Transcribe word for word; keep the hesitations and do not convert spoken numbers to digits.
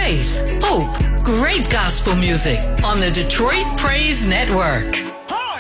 faith, hope, great gospel music on the Detroit Praise Network.